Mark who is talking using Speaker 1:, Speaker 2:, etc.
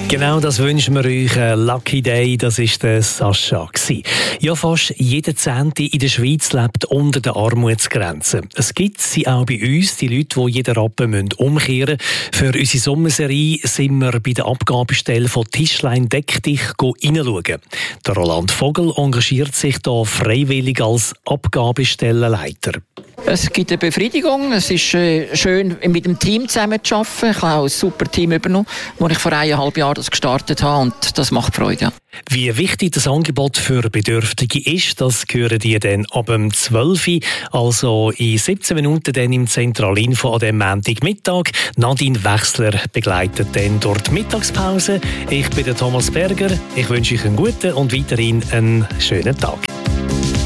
Speaker 1: Genau, das wünschen wir euch. Lucky Day, das war der Sascha. Ja, fast jeder Zehnte in der Schweiz lebt unter der Armutsgrenze. Es gibt sie auch bei uns, die Leute, die jeden Rappen umkehren müssen. Für unsere Sommerserie sind wir bei der Abgabestelle von Tischlein Deck dich reinschauen. Der Roland Vogel engagiert sich da freiwillig als Abgabestellenleiter.
Speaker 2: Es gibt eine Befriedigung. Es ist schön, mit dem Team zusammen zu arbeiten. Ich habe auch ein super Team übernommen, wo ich vor 1,5 Jahren das gestartet habe, und das macht Freude. Ja.
Speaker 1: Wie wichtig das Angebot für Bedürftige ist, das hören die dann ab dem 12 Uhr, also in 17 Minuten dann im Zentralinfo an dem Montagmittag. Nadine Wechsler begleitet dann durch die Mittagspause. Ich bin der Thomas Berger. Ich wünsche euch einen guten und weiterhin einen schönen Tag.